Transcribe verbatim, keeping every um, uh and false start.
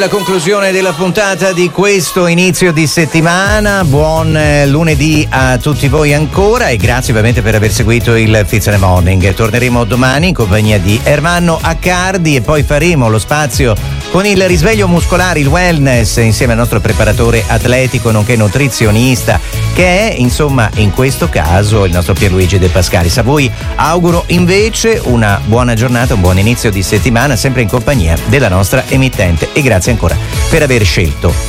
La conclusione della puntata di questo inizio di settimana. Buon eh, lunedì a tutti voi ancora e grazie ovviamente per aver seguito il Fizz in the Morning. Torneremo domani in compagnia di Ermanno Accardi e poi faremo lo spazio con il risveglio muscolare, il wellness, insieme al nostro preparatore atletico nonché nutrizionista, che è insomma in questo caso il nostro Pierluigi De Pascalis. A voi auguro invece una buona giornata, un buon inizio di settimana, sempre in compagnia della nostra emittente, e grazie ancora per aver scelto